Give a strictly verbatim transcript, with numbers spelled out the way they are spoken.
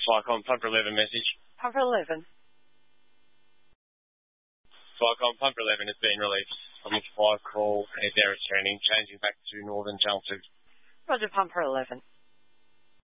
Flycom, Pumper eleven message. Pumper eleven. Flycom, Pumper eleven has been released from its flight call and is now returning, changing back to Northern Channel two. Roger, Pumper eleven.